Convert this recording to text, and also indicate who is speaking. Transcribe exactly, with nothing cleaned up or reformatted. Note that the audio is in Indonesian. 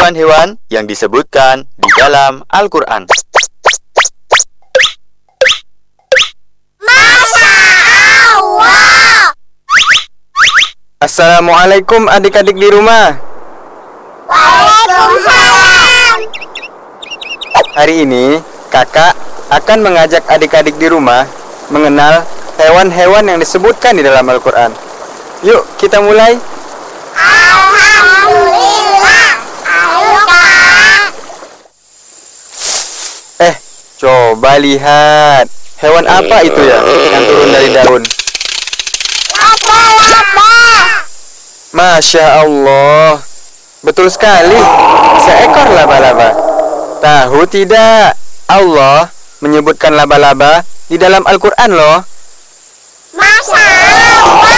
Speaker 1: hewan-hewan yang disebutkan di dalam Al-Quran.
Speaker 2: Masya Allah.
Speaker 3: Assalamualaikum adik-adik di rumah.
Speaker 2: Waalaikumsalam.
Speaker 3: Hari ini kakak akan mengajak adik-adik di rumah mengenal hewan-hewan yang disebutkan di dalam Al-Quran. Yuk kita mulai.
Speaker 2: Alhamdulillah. Ayo Kak.
Speaker 3: Eh, coba lihat. Hewan apa itu ya yang turun dari daun?
Speaker 2: Laba-laba.
Speaker 3: Masya Allah. Betul sekali. Seekor laba-laba. Tahu tidak? Allah menyebutkan laba-laba di dalam Al-Quran loh.
Speaker 2: Masya Allah.